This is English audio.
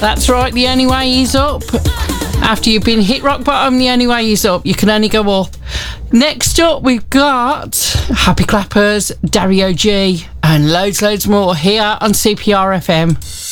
That's right, the only way is up. After you've been hit rock bottom, the only way is up. You can only go up. Next up, we've got Happy Clappers, Dario G, and loads more here on CPR FM.